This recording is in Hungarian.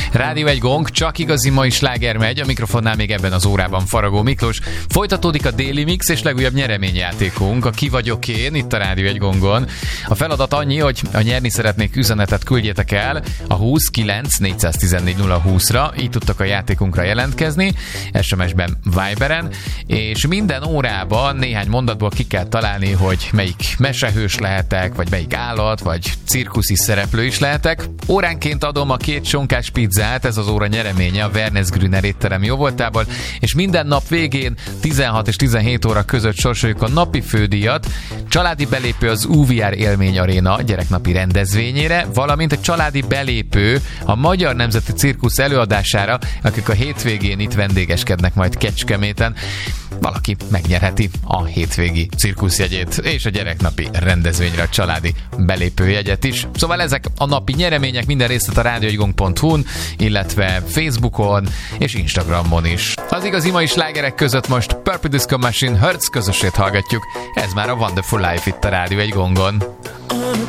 Rádió egy gong, csak igazi mai sláger megy, a mikrofonnál még ebben az órában Faragó Miklós. Folytatódik a déli mix és legújabb nyereményjátékunk, a Ki vagyok én, itt a Rádió egy gongon. A feladat annyi, hogy ha nyerni szeretnék, üzenetet küldjetek el a 29 414 020-ra, így tudtak a játékunkra jelentkezni, SMS-ben, Viberen, és minden órában néhány mondatból ki kell találni, hogy melyik mesehős lehetek, vagy melyik állat, vagy cirkuszi szereplő is lehetek. Óránként adom a 2 sonkás pizzát, ez az óra nyereménye a Wernesgrüner étterem jóvoltából, és minden nap végén 16 és 17 óra között sorsoljuk a napi fődíjat, családi belépő az UVR Élmény Aréna gyereknapi rendezvényére, valamint egy családi belépő a Magyar Nemzeti Cirkusz előadására, akik a hétvégén itt vendégeskednek majd Kecskeméten. Valaki megnyerheti a hétvégi cirkuszjegyét és a gyereknapi rendezvényre a családi belépőjegyet is. Szóval ezek a napi nyeremények, minden részlet a radioegygong.hu-n, illetve Facebookon és Instagramon is. Az igazi mai slágerek között most Purple Disco Machine Hertz közösét hallgatjuk. Ez már a Wonderful Life itt a Rádió egy gongon.